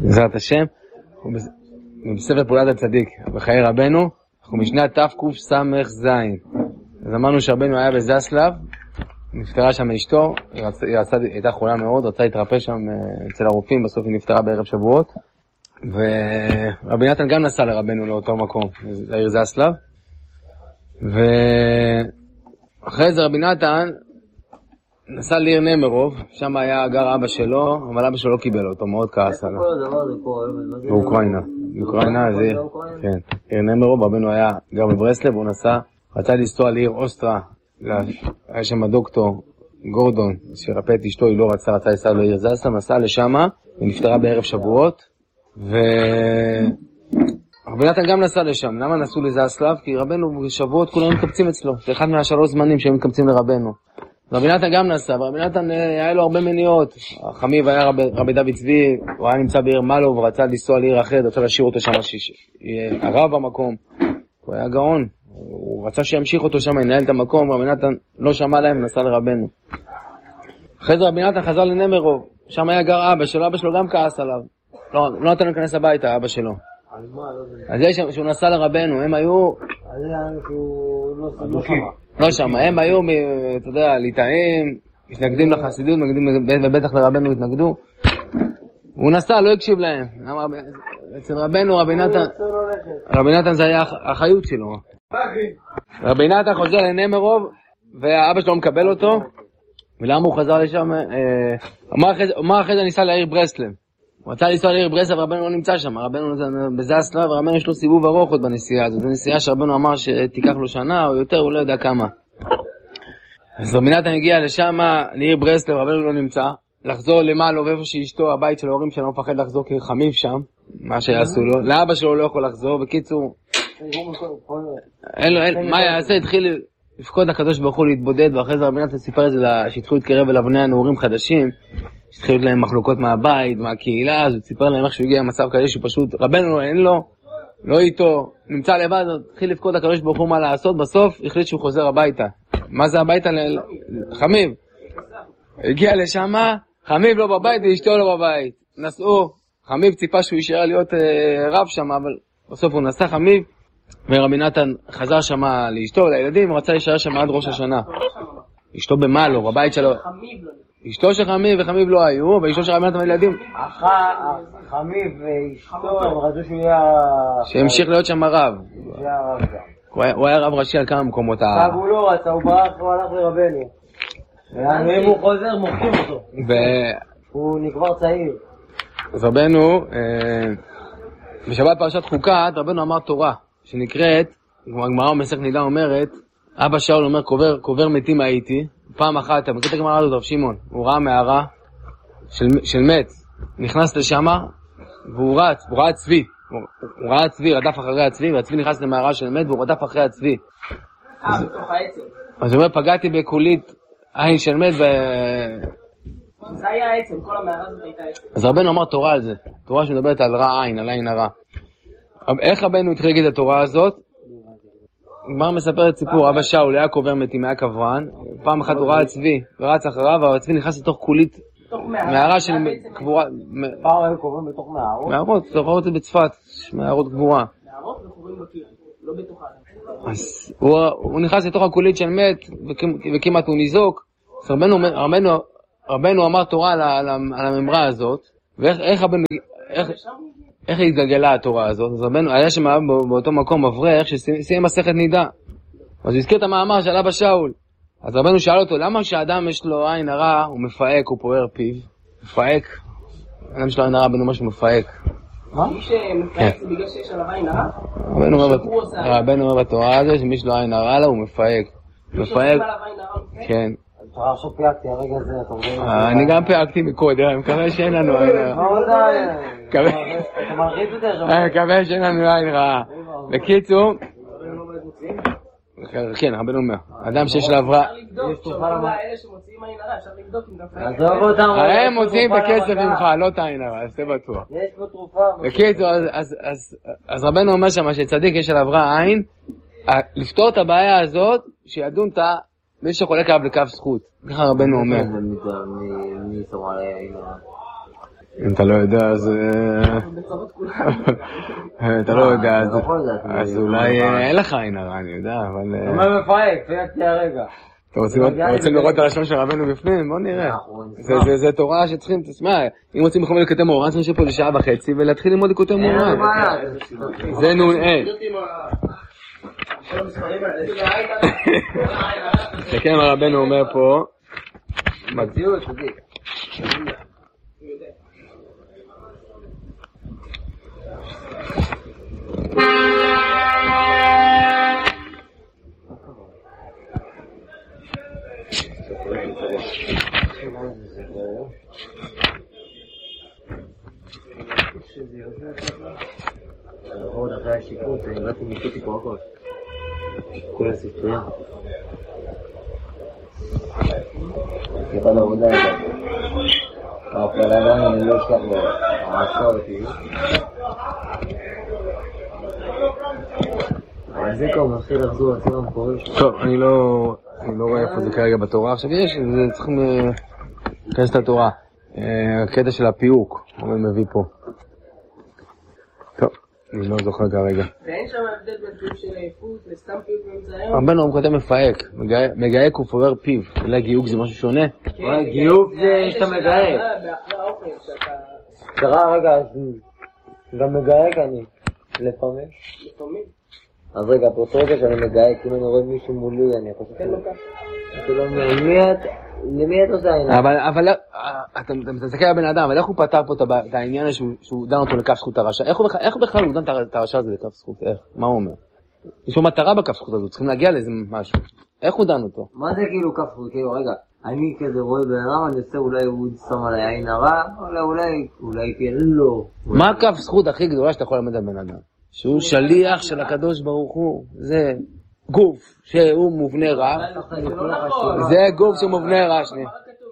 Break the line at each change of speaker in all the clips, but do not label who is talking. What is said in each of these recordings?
בעזרת השם, בספר פעולת הצדיק, בחיי רבנו, אנחנו משנת תקס"ז. אז אמרנו שרבנו היה בזסלב, נפטרה שם אשתו, היא הייתה חולה מאוד, רצה להתרפא שם אצל הרופאים, בסוף היא נפטרה בערב שבועות, ורבי נתן גם נסע לרבנו לאותו מקום, לעיר זסלב, ואחרי זה רבי נתן נסע לעיר נמרוב, שם היה גר אבא שלו, אבל אבא שלו לא קיבל אותו, מאוד כעס עליו. באוקראינה. באוקראינה זה, כן, עיר נמרוב, רבנו היה גר בברסלב, הוא נסע, רצה לנסוע לעיר אוסטרה, היה שם דוקטור גורדון, שרפא את אשתו, היא לא רצה לנסוע לעיר זסלב, נסע לשם, ונפטרה בערב שבועות, רבי נתן גם נסע לשם. למה נסעו לזסלב? כי רבנו בשבועות כולם מתקבצים אצלו, זה אחד מהשלוש זמנים שהם מתקבצים לרבנו. רבי נתן גם נסע, ורבי נתן היה לו הרבה מניעות. החמיב היה רבי דוד צבי, הוא היה נמצא בעיר מלוב, ורצה לנסוע לעיר אחרת, רצה להשאיר אותו שם, הרב במקום, הוא היה גאון, הוא רצה שימשיך אותו שם, ינהל את המקום, רבי נתן לא שמע להם, נסע לרבנו. אחרי זה רבי נתן חזר לנמרוב, שם היה גר אבא שלו, אבא שלו גם כעס עליו, לא נתן להיכנס הביתה, אבא שלו. אז יש שהוא נסע לרבנו, הם היו לא שם, הם היו, אתה יודע, ליטאים, מתנגדים לחסידות, ובטח לרבנו התנגדו. הוא נסע, לא הקשיב להם. אצל רבנו, רבי נתן זה היה החיות שלו. רבי נתן חוזר לנמרוב, והאבא שלו מקבל אותו, ולמה הוא חזר לשם? אמר אחרי זה ניסה לעיר ברסלב. הוא רצה לנסוע לעיר ברסלב, רבנו לא נמצא שם, רבנו בזסלב, ורבנו יש לו סיבוב ארוך עוד בנסיעה הזאת. זו נסיעה שרבנו אמר שתיקח לו שנה או יותר, הוא לא יודע כמה. אז רבי נתן הגיע לשם, לעיר ברסלב, רבנו לא נמצא, לחזור למעלה, ואיפה שאשתו, הבית של ההורים שלו, מפחד לחזור כחמיב שם, מה שיעשו לו. לאבא שלו לא יכול לחזור, בקיצור, מה יעשה? התחיל לפקוד הקדוש ברוך הוא להתבודד, ואחרי זה רבי נתן סיפר את זה, שהתחילו להתקרב אל אבני הנעורים חדשים, התחילו להם מחלוקות מהבית, מהקהילה, אז הוא סיפר להם איך שהוא הגיע למצב כזה שפשוט רבנו אין לו, לא איתו, נמצא לבד, התחיל לפקוד הקדוש ברוך הוא מה לעשות, בסוף החליט שהוא חוזר הביתה. מה זה הביתה? חמיב. הגיע לשם, חמיב לא בבית ואשתו לא בבית. נסעו, חמיב ציפה שהוא יישאר להיות רב שם, אבל בסוף הוא נסע חמיב, ורבי נתן חזר שם לאשתו, לילדים, הוא רצה להישאר שם עד ראש השנה. אשתו במעלו, בבית שלו. אשתו של חמיב וחמיב לא היו, ואשתו של רבי נתן הילדים.
חמיב ואשתו, הם רצו שהוא יהיה...
שהמשיך להיות שם הרב. הוא היה רב ראשי על כמה מקומות.
עכשיו הוא לא רצה, הוא ברח, הוא הלך לרבנו. ואם הוא חוזר, מוכרים אותו. הוא נקבר צעיר.
אז רבנו, בשבת פרשת חוקת, רבנו אמר תורה, שנקראת, הגמרא במסכת נידה אומרת, אבא שאול אומר, קובר מתים הייתי, פעם אחת, אתה מכיר את הגמרא הזאת, רב שמעון, הוא ראה מערה של מת, נכנס לשם, והוא ראה צבי, הוא ראה צבי, רדף אחרי הצבי, והצבי נכנס למערה של מת, והוא רדף אחרי הצבי.
בתוך העצם.
אז הוא אומר, פגעתי בקולית עין של מת,
זה היה העצם, כל המערה הזאת הייתה עצם.
אז רבנו אמר תורה על זה, תורה שמדברת על רע עין, על עין הרע. איך רבנו התחיל להגיד את התורה הזאת? כבר מספר את סיפור, אבא שאול היה קובר מתים, היה קברן, פעם אחת הוא ראה צבי, ורץ אחריו, והצבי נכנס לתוך קולית, מערה של קבורה.
פעם היו קוברים בתוך מערות?
מערות, תראו זה בצפת, מערות קבורה.
מערות וקוברים בקיר, לא בתוכה.
אז הוא נכנס לתוך הקולית של מת, וכמעט הוא ניזוק, אז רבנו אמר תורה על הממרה הזאת, איך התגלגלה התורה הזאת? אז רבנו היה שם באותו מקום אברך שסיים מסכת נידה. אז הוא הזכיר את המאמר של אבא שאול. אז רבנו שאל אותו, למה כשאדם יש לו עין הרע, הוא מפהק, הוא פוער פיו? מפהק? אדם יש לו עין הרע, רבנו אומר שהוא מפהק.
מה? מי שמפהק זה בגלל שיש עליו עין הרע?
רבנו אומר בתורה הזה שמי שלו עין הרע לה הוא מפהק. מפהק? כן.
עכשיו פייקתי, הרגע הזה, אתה אומר...
אני גם פייקתי מקודם, אני מקווה שאין לנו עין רע.
מה עוד זה? אתה מרחיץ את זה?
אני מקווה שאין לנו עין רע. בקיצור... כן, רבנו אומר. אדם שיש לה עברה...
אפשר לבדוק, שאומרים לאלה שמוציאים עין הרע, אפשר לבדוק אם אתה פייקת.
הם מוציאים את הכסף ממך, לא את העין הרע, זה בטוח.
יש פה תרופה...
בקיצור, אז רבנו אומר שם שצדיק יש עליו רע עין, לפתור את הבעיה הזאת, שידון את מי שחולק עליו לקו זכות. ככה רבנו אומר. אם אתה לא יודע, אז... אתה לא יודע, אז אולי אין לך עין הרע, אני יודע, אבל...
אומר מפייק, פייקתי הרגע.
אתה רוצים לראות את הלשון של רבנו בפנים? בוא נראה. זה תורה שצריכים, תשמע, אם רוצים בכלל לקוטי מוהר"ן, צריך לשבת פה לשעה וחצי ולהתחיל ללמוד לקוטי מוהר"ן. זה נ"ה. שכן רבנו אומר פה,
מציאות, תגיד. עוד אחרי השיקרות, באתי ניסיתי פה הכל. כל הספרייה. סליחה לעבודה הזאת. הפלאגן אני לא אשכח לו. העצה אותי. אבל זה כבר מתחיל לחזור לצבא המקורי.
טוב, אני לא רואה איפה זה כרגע בתורה. עכשיו צריכים להיכנס את התורה. הקטע של הפיוק, הוא מביא פה. טוב, אני לא זוכר כרגע.
ואין שם הבדל בין פיוק של עייפות לסתם פיוק באמצע היום?
רבנו הוא כותב מפייק, מגייק ופורר פיו. אולי גיוק זה משהו שונה?
גיוק זה שאתה מגייק. קרה רגע, גם מגייק אני. לפעמים. אז רגע, פרוטרוגה שאני מגייק, אם אני רואה מישהו מולי, אני חושב כן לא כך. למי את עושה עינה?
אבל אתה מסתכל על הבן אדם, אבל איך הוא פתר פה את העניין שהוא דן אותו לכף זכות הרשע? איך בכלל הוא דן את הרשע הזה לכף זכות? איך? מה הוא אומר? יש פה מטרה בכף זכות הזו, צריכים להגיע לאיזה משהו. איך הוא דן אותו?
מה זה כאילו כף זכות? כאילו רגע, אני כזה רואה בן אדם, אני עושה אולי הוא שם עליי עין הרע, אולי כן לא.
מה הכף זכות הכי גדולה שאתה יכול ללמד על בן אדם? שהוא שליח של הקדוש ברוך הוא. זה גוף שהוא מובנה רע. זה גוף שמובנה רע, שנייה.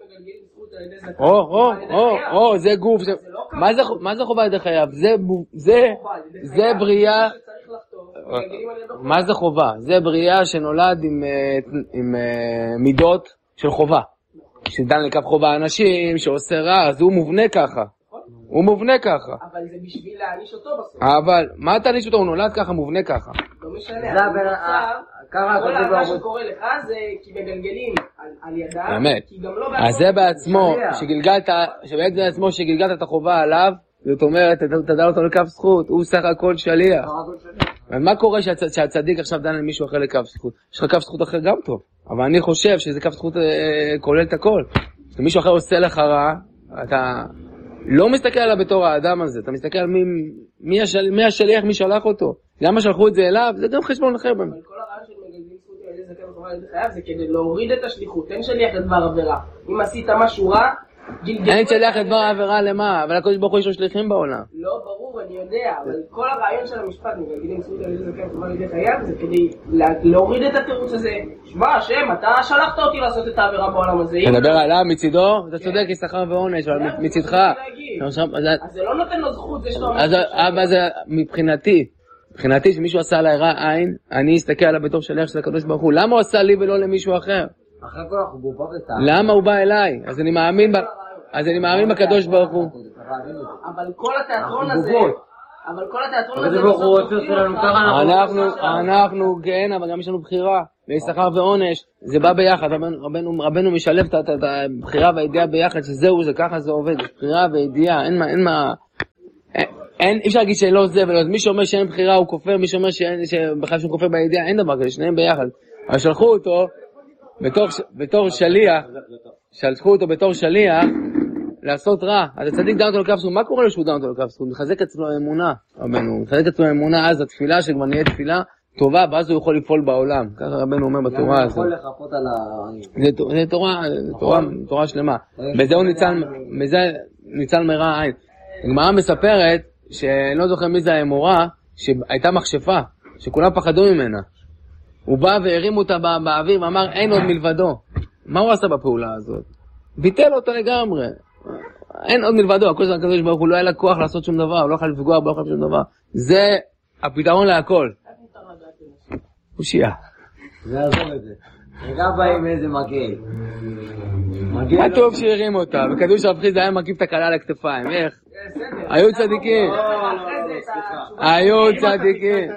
זה גוף. מה זה חובה ידי חייו? זה בריאה. מה זה חובה? זה בריאה שנולד עם מידות של חובה. שדן לקו חובה אנשים, שעושה רע, אז הוא מובנה ככה. הוא מובנה ככה.
אבל זה בשביל להעניש אותו בסוף.
אבל מה תעניש אותו? הוא נולד ככה, מובנה ככה.
לא משנה. זה כל הרע שקורה לך זה כי מגלגלים על ידה.
באמת. אז זה בעצמו, שבעת זה בעצמו שגלגלת את החובה עליו, זאת אומרת, תדע אותו לכף זכות, הוא סך הכל שליח. אבל מה קורה שהצדיק עכשיו דן למישהו אחר לכף זכות? יש לך כף זכות אחר גם טוב. אבל אני חושב שזה כף זכות כולל את הכל. כשמישהו אחר עושה לך רע, אתה לא מסתכל עליו בתור האדם הזה, אתה מסתכל על מי השליח, מי שלח אותו. למה שלחו את זה אליו? זה גם חשבון אחר באמת.
אבל כל הרעיון של מגלגלים זכות על ידי זקן וחובה על ידי חייו זה כדי להוריד את השליחות, אין שליח לדבר עבירה. אם עשית משהו רע,
אין שליח לדבר עבירה למה? אבל הקדוש ברוך הוא יש לו שליחים בעולם.
לא, ברור, אני יודע, אבל כל הרעיון של המשפט, מגלגלים זכות על ידי זקן וחובה על ידי חייו, זה כדי להוריד את התירוץ הזה. שמע, השם, אתה שלחת אותי לעשות את העבירה בעולם הזה.
תדבר עליו מצידו, אתה צודק, יש שכר ועונש, אבל מצידך.
אז זה לא נותן לו זכות, זה שאתה אומר.
אז מבחינתי, שמישהו עשה עליי רע עין, אני אסתכל עליו בתור שליח של הקדוש ברוך הוא. למה הוא עשה לי ולא למישהו אחר?
אחרי כל אנחנו בובה ותא.
למה הוא בא אליי? אז אני מאמין בקדוש ברוך הוא.
אבל כל התיאטרון הזה,
אנחנו כן, אבל גם יש לנו בחירה, ויש שכר ועונש, זה בא ביחד, רבנו משלב את הבחירה והידיעה ביחד, שזהו, זה ככה זה עובד, בחירה וידיעה, אין מה, אי אפשר להגיד שלא זה ולא, מי שאומר שאין בחירה הוא כופר, מי שאומר שבכלל שהוא כופר בידיעה, אין דבר כזה, שניהם ביחד, אבל שלחו אותו בתור שליח, לעשות רע, אז הצדיק דן אותו לכף זכות, מה קורה לו שהוא דן אותו לכף זכות? מחזק אצלו האמונה, רבנו, מחזק אצלו האמונה, אז התפילה שכבר נהיה תפילה טובה, ואז הוא יכול לפעול בעולם, ככה רבנו אומר בתורה הזאת.
יכול לחפות על
זה תורה שלמה, בזה הוא ניצל מרע עין. הגמרא מספרת, שאני לא זוכר מי זה האמורה, שהייתה מכשפה, שכולם פחדו ממנה. הוא בא והרים אותה באוויר ואמר, אין עוד מלבדו. מה הוא עשה בפעולה הזאת? ביטל אותו לגמרי. אין עוד מלבדו, הכל זה הקדוש ברוך הוא לא היה לה כוח לעשות שום דבר, הוא לא יכול לפגוע, לא יכול לעשות שום דבר. זה הפתרון להכל. הוא שיעה.
זה יעזור את זה. נראה בה עם איזה מגל.
כתוב שהרים אותה, וכתוב שהפחיד היה מקיף את הכלה על הכתפיים, איך? היו צדיקים. היו צדיקים.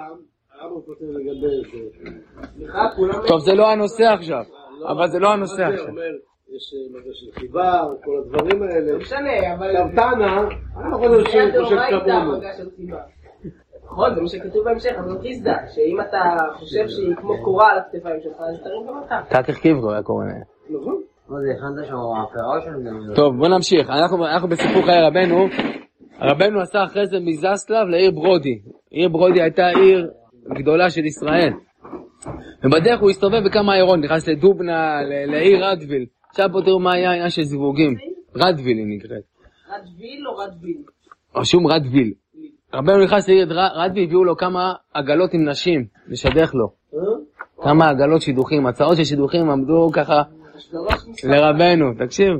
טוב, זה לא הנושא עכשיו. אבל זה לא הנושא עכשיו.
יש מגע של חיבה, כל הדברים האלה.
משנה, אבל...
טבטנה, אני לא חושב שהוא חושב כמונו.
נכון, זה מה שכתוב בהמשך, אבל זאת חיסדה, שאם אתה חושב שהיא כמו קורה על הכתפיים שלך, אז תרים גם אתה.
תקח קיברו היה קורא.
נכון.
מה זה, הכנת שם ההפרה שלנו?
טוב, בוא נמשיך. אנחנו בסיפור חיי רבנו. רבנו עשה אחרי זה מזסלב לעיר ברודי. עיר ברודי הייתה עיר גדולה של ישראל. ובדרך הוא הסתובב בכמה עירות, נכנס לדובנה, לעיר רדוויל. עכשיו פה תראו מה היה העניין של זיווגים. רדוויל היא נקראת.
רדוויל או רדוויל?
רשום רדוויל. רבנו נכנס לעיר רדוויל, הביאו לו כמה עגלות עם נשים, לשדך לו. כמה עגלות שידוכים, הצעות של שידוכים עמדו ככה לרבנו, תקשיב.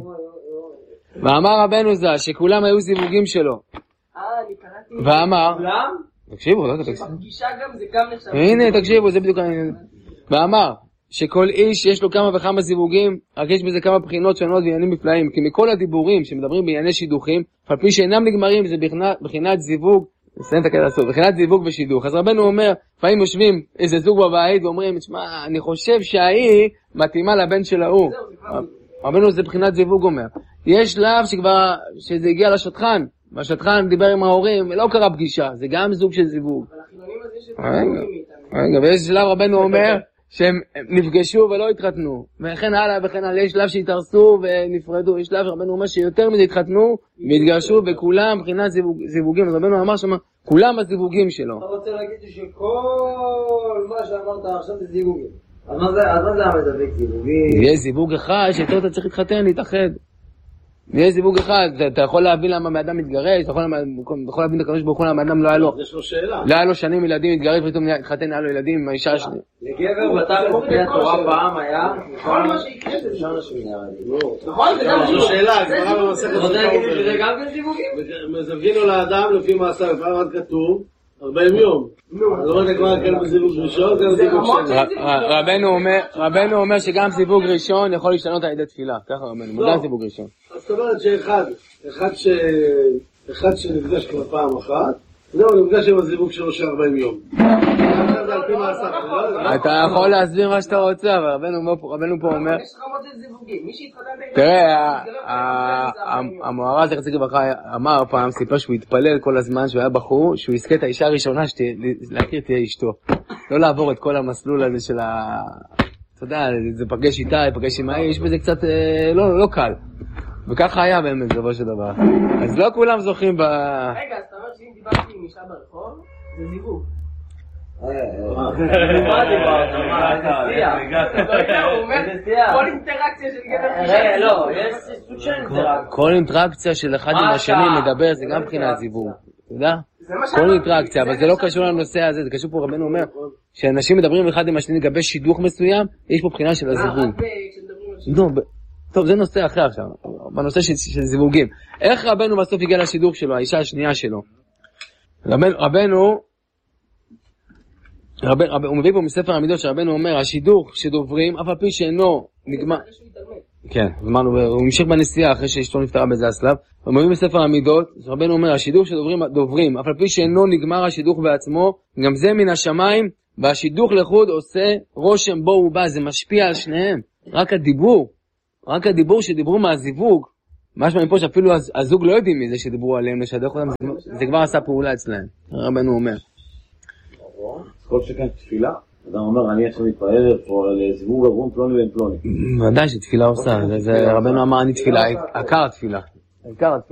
ואמר רבנו זה שכולם היו זיווגים שלו.
אני קראתי...
ואמר...
כולם?
תקשיבו, לא תקשיבו.
בפגישה גם זה גם נחשב.
הנה, תקשיבו, זה בדיוק... ואמר שכל איש יש לו כמה וכמה זיווגים, רק יש בזה כמה בחינות שונות ועניינים מפלאים, כי מכל הדיבורים שמדברים בענייני שידוכים, על פי שאינם נגמרים זה בחינת זיווג, נסיים את הקטע הסוף, בחינת זיווג ושידוך. אז רבנו אומר, פעמים יושבים איזה זוג בבית ואומרים, תשמע, אני חושב שהיא מתאימה לבן של ההוא. רבנו זה בחינת זיווג אומר. יש שלב שכבר, שזה הגיע לשטחן, והשטחן דיבר עם ההורים, ולא קרה פגישה, זה גם זוג של זיווג.
אבל החילונים הזה יש את הזיווגים איתם.
רגע, ויש שלב רבנו אומר, שהם נפגשו ולא התחתנו, וכן הלאה וכן הלאה, יש שלב שהתארסו ונפרדו, יש שלב רבנו אומר שיותר מזה התחתנו, והתגרשו, וכולם מבחינת זיווגים, אז רבנו אמר שמה, כולם הזיווגים שלו.
אתה רוצה להגיד שכל מה שאמרת עכשיו זה זיווגים. אז מה זה המדבק זיווגים?
יש זיווג אחד שאיתו אתה צריך להתחתן, להתאחד. יש זיווג אחד, אתה יכול להבין למה מאדם מתגרש, אתה יכול להבין את הקדוש ברוך הוא למה מאדם לא היה לו.
יש לו שאלה.
לא היה לו שנים ילדים, מתגרש, פתאום התחתן, היה לו ילדים עם האישה השנייה.
לגבר בתכלס לפי התורה פעם היה...
כל מה שיקרה זה
אפשר לשמיע רדי.
נכון, זה גם
יש לו שאלה, הגמרא במסכת
אתה רוצה להגיד לי שזה גם כן זיווגים?
מזווגין לו לאדם לפי מעשיו, לפעמים עד כתוב 40 יום. אז אומרת הגמרא כאן בזיווג ראשון, כאן בזיווג שני.
רבנו אומר שגם זיווג ראשון יכול להשתנות על ידי תפילה. ככה רבנו, גם זיווג ראשון.
אז זאת אומרת אחד שנפגש כבר פעם אחת, זהו, נפגש עם הזיווג שלו של 40 יום. זה על פי מעשיו.
אתה יכול להסביר מה שאתה רוצה, אבל רבנו פה אומר...
יש רמות של זיווגים, מי שהתחתן...
תראה, המוהר"ל זכר צדיק לברכה אמר פעם, סיפר שהוא התפלל כל הזמן שהוא היה בחור, שהוא יזכה את האישה הראשונה להכיר תהיה אשתו. לא לעבור את כל המסלול הזה של ה... אתה יודע, זה פגש איתה, פגש עם האיש, וזה קצת לא קל. וככה היה באמת, דבר של דבר. אז לא כולם זוכים ב...
רגע, אז אתה אומר שאם דיברתי עם אישה ברחוב, זה זיווג.
מה דיברת? מה? איזה שיח?
כל אינטראקציה של גבר...
לא, יש סוג של אינטראקציה.
כל אינטראקציה של אחד עם השני מדבר, זה גם בחינת זיווג. אתה יודע? כל אינטראקציה, אבל זה לא קשור לנושא הזה, זה קשור פה רבנו אומר, שאנשים מדברים אחד עם השני לגבי שידוך מסוים, יש פה בחינה של הזיווג. טוב, זה נושא אחר עכשיו, בנושא של זיווגים. איך רבנו בסוף הגיע לשידוך שלו, האישה השנייה שלו? הוא מביא פה מספר המידות שרבנו אומר, השידוך שדוברים, אף על פי שאינו נגמר. כן, הוא המשיך בנסיעה אחרי שאשתו נפטרה בזה הסלב, הוא מביא מספר המידות, רבנו אומר, השידוך שדוברים, אף על פי שאינו נגמר השידוך בעצמו, גם זה מן השמיים, והשידוך לחוד עושה רושם בו הוא בא, זה משפיע על שניהם. רק הדיבור שדיברו מהזיווג, משמע מפה שאפילו הזוג לא יודעים מזה שדיברו עליהם לשדך אותם, זה כבר עשה פעולה אצלהם, רבנו אומר.
כל שכן תפילה, אדם אומר, אני עכשיו מתפעל פה על זיווג אברום פלוני בן פלוני.
ודאי שתפילה עושה, רבנו אמר, אני תפילה, עיקר התפילה.